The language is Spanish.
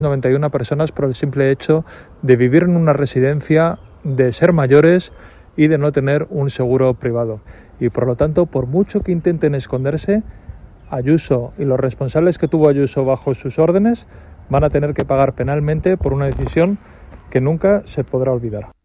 91 personas por el simple hecho de vivir en una residencia, de ser mayores y de no tener un seguro privado. Y por lo tanto, por mucho que intenten esconderse, Ayuso y los responsables que tuvo Ayuso bajo sus órdenes van a tener que pagar penalmente por una decisión que nunca se podrá olvidar.